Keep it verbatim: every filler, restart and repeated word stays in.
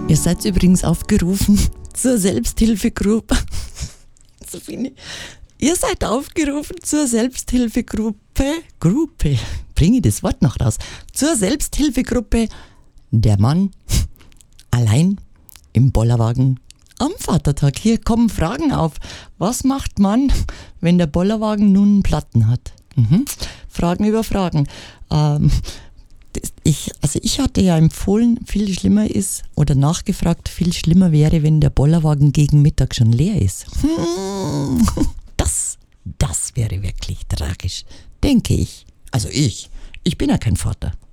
Ihr seid übrigens aufgerufen zur Selbsthilfegruppe. So finde ich. Ihr seid aufgerufen zur Selbsthilfegruppe. Gruppe. Bringe das Wort noch raus. Zur Selbsthilfegruppe Der Mann allein im Bollerwagen am Vatertag. Hier kommen Fragen auf. Was macht man, wenn der Bollerwagen nun Platten hat? Mhm. Fragen über Fragen. Ähm, Ich, also ich hatte ja empfohlen, viel schlimmer ist, oder nachgefragt, viel schlimmer wäre, wenn der Bollerwagen gegen Mittag schon leer ist. Das, das wäre wirklich tragisch, denke ich. Also ich, ich bin ja kein Vater.